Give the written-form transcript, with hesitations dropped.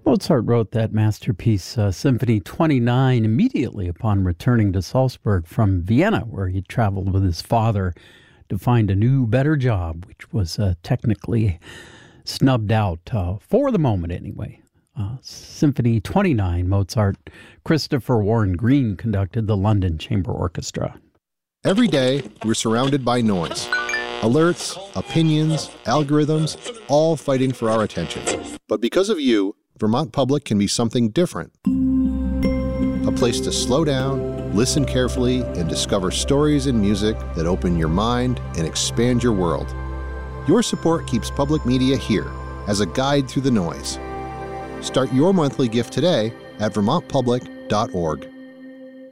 Mozart wrote that masterpiece, Symphony 29, immediately upon returning to Salzburg from Vienna, where he traveled with his father to find a new, better job, which was technically snubbed out, for the moment anyway. Symphony 29, Mozart. Christopher Warren Green conducted the London Chamber Orchestra. Every day, we're surrounded by noise. Alerts, opinions, algorithms, all fighting for our attention. But because of you, Vermont Public can be something different. A place to slow down, listen carefully, and discover stories and music that open your mind and expand your world. Your support keeps public media here as a guide through the noise. Start your monthly gift today at vermontpublic.org.